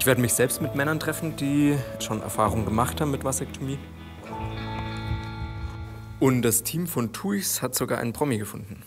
Ich werde mich selbst mit Männern treffen, die schon Erfahrungen gemacht haben mit Vasektomie. Und das Team von TUIs hat sogar einen Promi gefunden.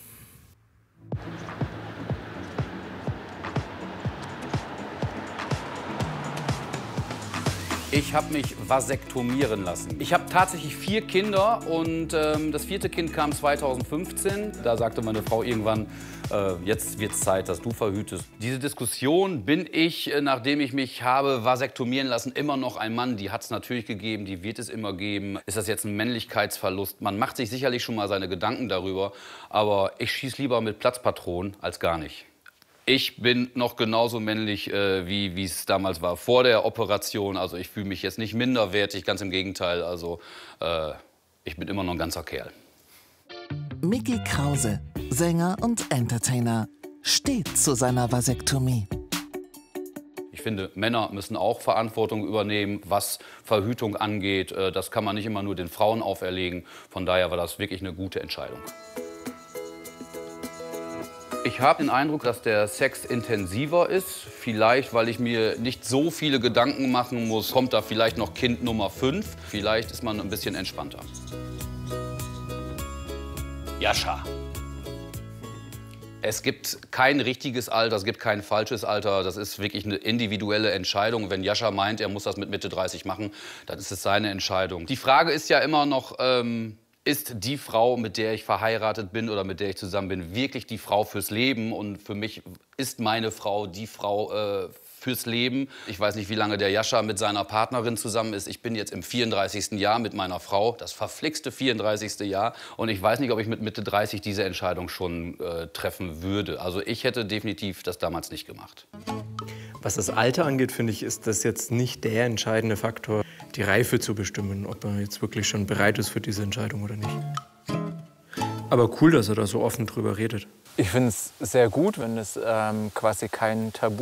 Ich habe mich vasektomieren lassen. Ich habe tatsächlich 4 Kinder und das 4. Kind kam 2015. Da sagte meine Frau irgendwann, jetzt wird es Zeit, dass du verhütest. Diese Diskussion, bin ich, nachdem ich mich habe vasektomieren lassen, immer noch ein Mann? Die hat es natürlich gegeben, die wird es immer geben. Ist das jetzt ein Männlichkeitsverlust? Man macht sich sicherlich schon mal seine Gedanken darüber, aber ich schieße lieber mit Platzpatronen als gar nicht. Ich bin noch genauso männlich, wie es damals war, vor der Operation. Also ich fühle mich jetzt nicht minderwertig, ganz im Gegenteil. Also ich bin immer noch ein ganzer Kerl. Micky Krause, Sänger und Entertainer, steht zu seiner Vasektomie. Ich finde, Männer müssen auch Verantwortung übernehmen, was Verhütung angeht. Das kann man nicht immer nur den Frauen auferlegen. Von daher war das wirklich eine gute Entscheidung. Ich habe den Eindruck, dass der Sex intensiver ist. Vielleicht, weil ich mir nicht so viele Gedanken machen muss, kommt da vielleicht noch Kind Nummer 5. Vielleicht ist man ein bisschen entspannter. Jascha. Es gibt kein richtiges Alter, es gibt kein falsches Alter. Das ist wirklich eine individuelle Entscheidung. Wenn Jascha meint, er muss das mit Mitte 30 machen, dann ist es seine Entscheidung. Die Frage ist ja immer noch, ist die Frau, mit der ich verheiratet bin oder mit der ich zusammen bin, wirklich die Frau fürs Leben? Und für mich ist meine Frau die Frau fürs Leben. Ich weiß nicht, wie lange der Jascha mit seiner Partnerin zusammen ist. Ich bin jetzt im 34. Jahr mit meiner Frau, das verflixte 34. Jahr. Und ich weiß nicht, ob ich mit Mitte 30 diese Entscheidung schon treffen würde. Also ich hätte definitiv das damals nicht gemacht. Was das Alter angeht, finde ich, ist das jetzt nicht der entscheidende Faktor, die Reife zu bestimmen, ob man jetzt wirklich schon bereit ist für diese Entscheidung oder nicht. Aber cool, dass er da so offen drüber redet. Ich finde es sehr gut, wenn es quasi kein Tabu